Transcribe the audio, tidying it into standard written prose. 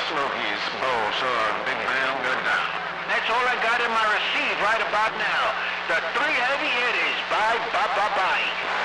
Smokies, Bull, Sword, Big Man, good down. That's all I got in my receipt right about now. The three heavy hitters. Bye, bye, bye, bye.